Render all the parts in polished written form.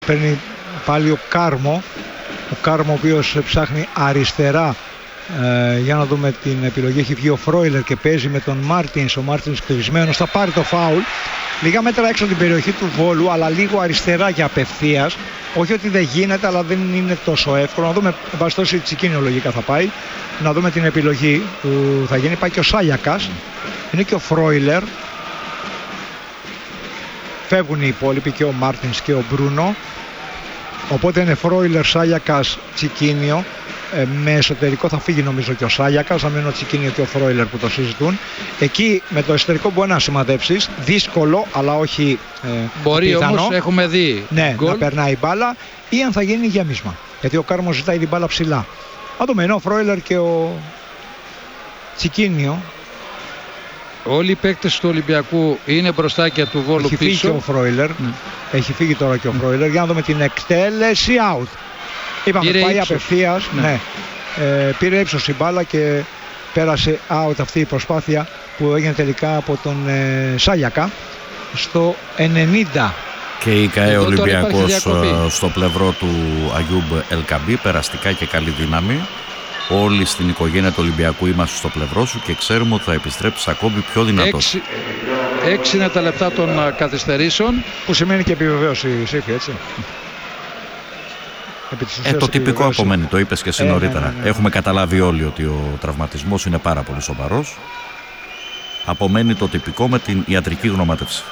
Παίρνει πάλι ο Κάρμο. Ο Κάρμο ο οποίος ψάχνει αριστερά. Για να δούμε την επιλογή. Έχει βγει ο Φρόιλερ και παίζει με τον Μάρτινς. Ο Μάρτινς κλεισμένος, θα πάρει το φάουλ. Λίγα μέτρα έξω από την περιοχή του Βόλου, αλλά λίγο αριστερά για απευθείας. Όχι ότι δεν γίνεται, αλλά δεν είναι τόσο εύκολο. Να δούμε, βαστώσει Τσικίνιο λογικά θα πάει. Να δούμε την επιλογή που θα γίνει. Πάει και ο Σάλιακας. Είναι και ο Φρόιλερ. Φεύγουν οι υπόλοιποι, και ο Μάρτινς και ο Μπρούνο. Οπότε είναι Φρόιλερ, Σάλιακας, Τσικίνιο. Με εσωτερικό θα φύγει νομίζω και ο Σάλιακας. Θα μείνουν ο Τσικίνιο και ο Φρόιλερ που το συζητούν. Εκεί με το εσωτερικό μπορεί να σημαδέψεις. Δύσκολο, αλλά όχι μπορεί πιθανό. Όμως έχουμε δει να περνάει μπάλα, ή αν θα γίνει γέμισμα. Γιατί ο Κάρμος ζητάει την μπάλα ψηλά. Να δούμε, ενώ ο Φρόιλερ και ο Τσικίνιο. Όλοι οι παίκτες του Ολυμπιακού είναι μπροστά και του Βόλου πίσω. Έχει φύγει και ο Φρόιλερ. Έχει φύγει τώρα και ο Φρόιλερ. Για να δούμε την εκτέλεση. Out. Είπαμε, πήρε πάει ύψος. απευθείας. Ναι. Πήρε ύψος η μπάλα και πέρασε out αυτή η προσπάθεια που έγινε τελικά από τον Σάλιακα στο 90. Και η ΚΑΕ Ολυμπιακός στο πλευρό του Αγιούμπ Ελκαμπή, περαστικά και καλή δύναμη. Όλοι στην οικογένεια του Ολυμπιακού είμαστε στο πλευρό σου και ξέρουμε ότι θα επιστρέψεις ακόμη πιο δυνατός. 6 είναι τα λεπτά των καθυστερήσεων. Που σημαίνει και επιβεβαίωση η Σύφη, έτσι. Το τυπικό απομένει, το είπες και εσύ νωρίτερα. Ναι. Έχουμε καταλάβει όλοι ότι ο τραυματισμός είναι πάρα πολύ σοβαρός. Απομένει το τυπικό με την ιατρική γνωμάτευση.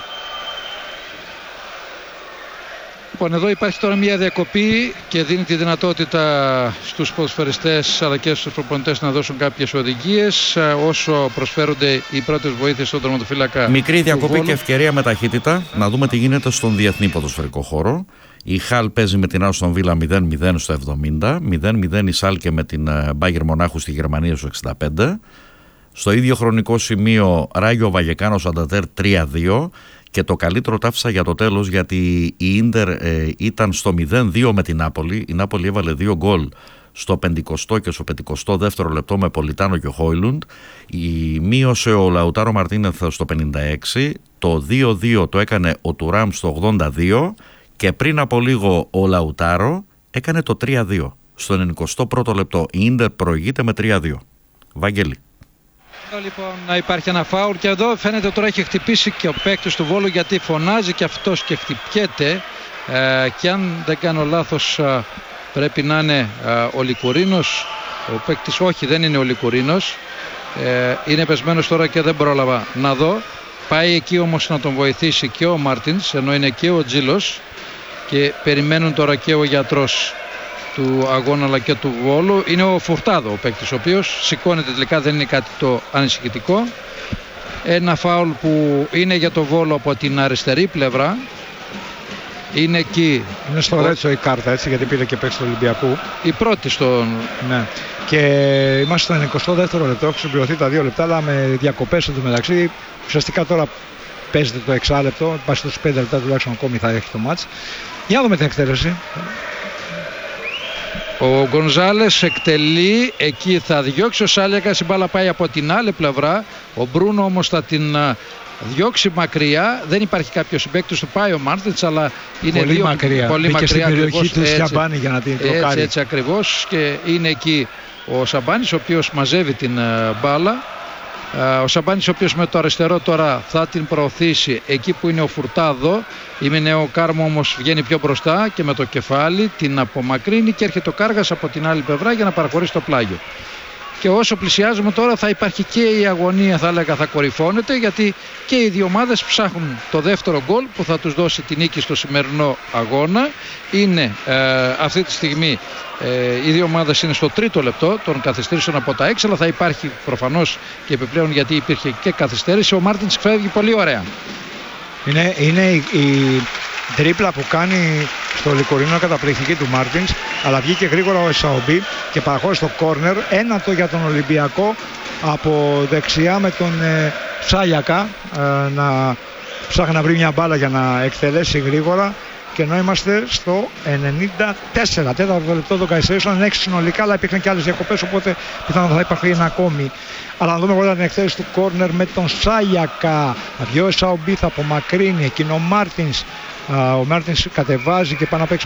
Λοιπόν, εδώ υπάρχει τώρα μια διακοπή και δίνει τη δυνατότητα στους ποδοσφαιριστές αλλά και στους προπονητές να δώσουν κάποιες οδηγίες όσο προσφέρονται οι πρώτες βοήθειες στον τερματοφύλακα. Μικρή διακοπή και ευκαιρία με ταχύτητα να δούμε τι γίνεται στον διεθνή ποδοσφαιρικό χώρο. Η Χαλ παίζει με την Άστον Βίλα 0-0 στο 70, 0-0 η Σάλκε με την Μπάγερ Μονάχου στη Γερμανία στο 65. Στο ίδιο χρονικό σημείο Ράγιο Βαγεκάνο Σανταντέρ 3-2. Και το καλύτερο το άφησα για το τέλος, γιατί η Ίντερ ήταν στο 0-2 με την Νάπολη. Η Νάπολη έβαλε 2 γκολ στο 50ο και στο 52ο λεπτό με Πολιτάνο και Χόιλουντ. Η μείωσε ο Λαουτάρο Μαρτίνεθ στο 56. Το 2-2 το έκανε ο Τουράμ στο 82. Και πριν από λίγο ο Λαουτάρο έκανε το 3-2. Στο 91ο λεπτό η Ίντερ προηγείται με 3-2. Βαγγέλη. Εδώ λοιπόν να υπάρχει ένα φάουλ και εδώ φαίνεται τώρα έχει χτυπήσει και ο παίκτης του Βόλου, γιατί φωνάζει και αυτός και χτυπιέται και αν δεν κάνω λάθος πρέπει να είναι ο Λικουρίνος. Ο παίκτης όχι, δεν είναι ο Λικουρίνος, είναι πεσμένος τώρα και δεν πρόλαβα να δω. Πάει εκεί όμως να τον βοηθήσει και ο Μάρτινς, ενώ είναι και ο Τζίλος και περιμένουν τώρα και ο γιατρός του αγώνα αλλά και του Βόλου. Είναι ο Φουρτάδο ο παίκτης, ο οποίος σηκώνεται τελικά, δεν είναι κάτι το ανησυχητικό. Ένα φάουλ που είναι για το Βόλο από την αριστερή πλευρά. Είναι εκεί. Είναι στο Ρέτσο η κάρτα, έτσι, γιατί πήρε και παίκτη του Ολυμπιακού. Η πρώτη στον... Ναι. Και είμαστε στο 22ο λεπτό, έχουν συμπληρωθεί τα 2 λεπτά, αλλά με διακοπές εντωμεταξύ. Ουσιαστικά τώρα παίζεται το 6 λεπτό, πάει στους 5 λεπτά τουλάχιστον ακόμη θα έχει το μάτς. Για να δούμε την εκτέλεση. Ο Γκονζάλες εκτελεί, εκεί θα διώξει ο Σάλιακας, η μπάλα πάει από την άλλη πλευρά. Ο Μπρούνο όμως θα την διώξει μακριά. Δεν υπάρχει κάποιος συμπαίκτης του, πάει ο Μάρτινς, αλλά είναι πολύ μακριά. Πολύ μακριά, στην περιοχή του Σαμπάνη για να την τροκάρει. Έτσι ακριβώς, και είναι εκεί ο Σαμπάνης ο οποίος μαζεύει την μπάλα. Ο Σαμπάνης ο οποίος με το αριστερό τώρα θα την προωθήσει εκεί που είναι ο Φουρτάδο. Είναι ο Κάρμο όμως βγαίνει πιο μπροστά και με το κεφάλι την απομακρύνει και έρχεται ο Κάργας από την άλλη πλευρά για να παραχωρήσει το πλάγιο. Και όσο πλησιάζουμε τώρα θα υπάρχει και η αγωνία, θα έλεγα, θα κορυφώνεται, γιατί και οι δύο ομάδες ψάχνουν το δεύτερο γκολ που θα τους δώσει την νίκη στο σημερινό αγώνα. Είναι αυτή τη στιγμή οι δύο ομάδες είναι στο 3ο λεπτό των καθυστερήσεων από τα 6, αλλά θα υπάρχει προφανώς και επιπλέον, γιατί υπήρχε και καθυστέρηση. Ο Μάρτινς φεύγει πολύ ωραία. Είναι η τρίπλα που κάνει στο Λικουρίνο καταπληκτική του Μάρτινς, αλλά βγήκε γρήγορα ο Εσαομπή και παραχώρησε το κόρνερ. Ένατο για τον Ολυμπιακό από δεξιά με τον Σάλιακα να ψάχνει να βρει μια μπάλα για να εκτελέσει γρήγορα. Και ενώ είμαστε στο 94, 4ο λεπτό των καθυστερήσεων, 6 συνολικά, αλλά υπήρχαν και άλλες διακοπές, οπότε πιθανόν θα υπάρχει ένα ακόμη. Αλλά να δούμε όλα την εκτέλεση του κόρνερ με τον Σάλιακα. Θα βγει ο Εσαομπή, θα απομακρύνει, εκείνο ο Μάρτινς. Ο Μάρτινς κατεβάζει και πάει να παίξει